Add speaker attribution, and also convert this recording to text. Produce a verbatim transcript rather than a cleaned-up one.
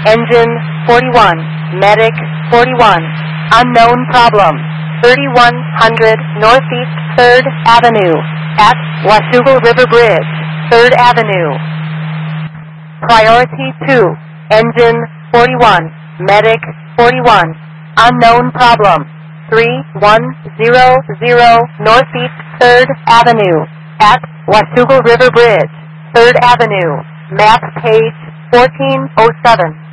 Speaker 1: Engine forty-one, Medic forty-one, unknown problem, thirty-one hundred Northeast third Avenue, at Washougal River Bridge, third Avenue. Priority two, Engine forty-one, Medic forty-one, unknown problem, three one zero zero Northeast third Avenue, at Washougal River Bridge, third Avenue, map page fourteen oh seven.